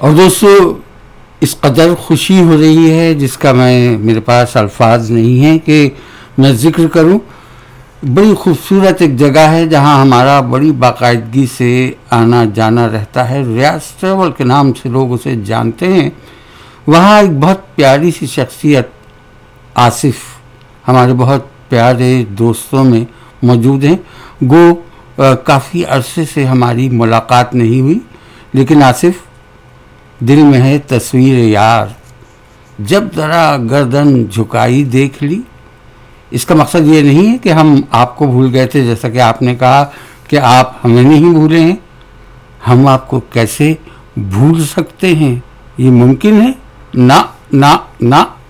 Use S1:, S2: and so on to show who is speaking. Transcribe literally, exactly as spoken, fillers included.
S1: और दोस्तों, इस कदर खुशी हो रही है जिसका मैं मेरे पास अल्फाज नहीं है कि मैं ज़िक्र करूं। बड़ी खूबसूरत एक जगह है जहां हमारा बड़ी बाकायदगी से आना जाना रहता है। रियाज ट्रैवल के नाम से लोग उसे जानते हैं। वहाँ एक बहुत प्यारी सी शख्सियत आसिफ हमारे बहुत प्यारे दोस्तों में मौजूद हैं। गो काफ़ी अरसे से हमारी मुलाकात नहीं हुई, लेकिन आसिफ, दिल में है तस्वीर यार, जब ज़रा गर्दन झुकाई देख ली। इसका मकसद ये नहीं है कि हम आपको भूल गए थे, जैसा कि आपने कहा कि आप हमें नहीं भूले हैं। हम आपको कैसे भूल सकते हैं? ये मुमकिन है? ना ना ना।